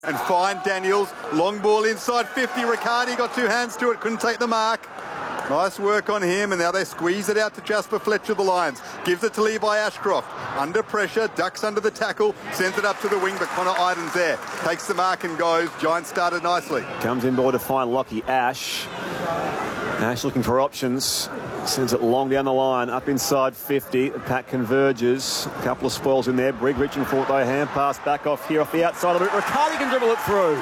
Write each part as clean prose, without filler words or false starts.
And fine Daniels, long ball inside 50. Riccardi got two hands to it, couldn't take the mark. Nice work on him, and now they squeeze it out to Jasper Fletcher, the Lions. Gives it to Levi Ashcroft. Under pressure, ducks under the tackle, sends it up to the wing, but Connor Idens there. Takes the mark and goes. Giants started nicely. Comes in board to find Lockie Ash. Ash looking for options. Sends it long down the line, up inside 50. The pack converges. A couple of spoils in there. Brigg reaching for it, though. Hand pass back off here off the outside of it. Riccardi can dribble it through.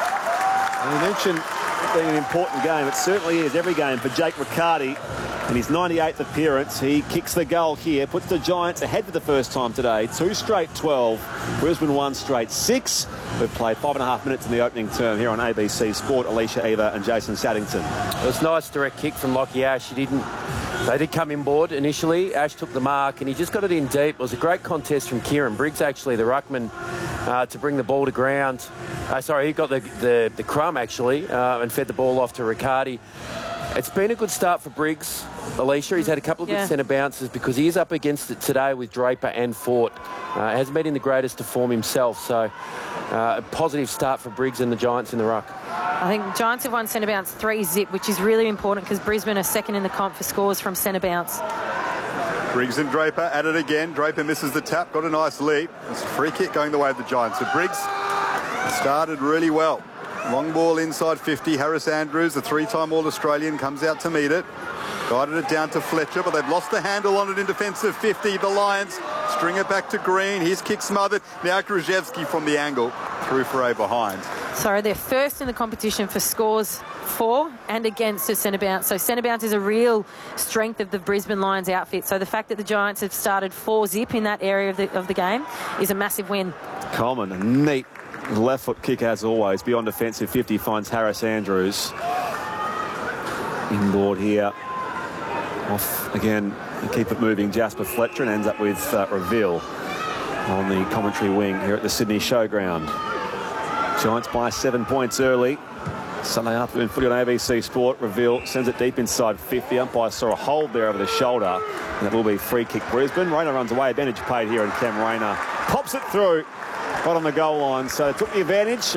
And you mentioned it being an important game. It certainly is every game for Jake Riccardi. In his 98th appearance, he kicks the goal here, puts the Giants ahead for the first time today. 2 straight 12, Brisbane 1 straight 6. We've played 5.5 minutes in the opening term here on ABC Sport. Alicia Eva and Jason Saddington. It was a nice direct kick from Lockie Ash. They did come in board initially. Ash took the mark and he just got it in deep. It was a great contest from Kieran Briggs, actually, the ruckman, to bring the ball to ground. He got the crumb, actually, and fed the ball off to Riccardi. It's been a good start for Briggs, Alicia. He's had a couple of good centre bounces because he is up against it today with Draper and Fort. Hasn't been in the greatest of form himself, so a positive start for Briggs and the Giants in the ruck. I think Giants have won centre bounce 3-0, which is really important because Brisbane are second in the comp for scores from centre bounce. Briggs and Draper at it again. Draper misses the tap, got a nice leap. It's a free kick going the way of the Giants. So Briggs started really well. Long ball inside 50. Harris Andrews, the 3-time All-Australian, comes out to meet it. Guided it down to Fletcher, but they've lost the handle on it in defensive 50. The Lions string it back to Green. His kick smothered. Now Krzyzewski from the angle. Through for a behind. So they're first in the competition for scores for and against a centre bounce. So centre bounce is a real strength of the Brisbane Lions outfit. So the fact that the Giants have started 4-0 in that area of the game is a massive win. Coleman, a neat left foot kick as always. Beyond defensive 50 finds Harris Andrews. Inboard here. Off again, keep it moving. Jasper Fletcher and ends up with Reveal on the commentary wing here at the Sydney Showground. Giants by 7 points early. Sunday afternoon footy on ABC Sport. Reveal sends it deep inside 50. Umpire saw a hold there over the shoulder. And that will be free kick Brisbane. Rayner runs away. Advantage paid here, and Cam Rayner pops it through right on the goal line. So they took the advantage.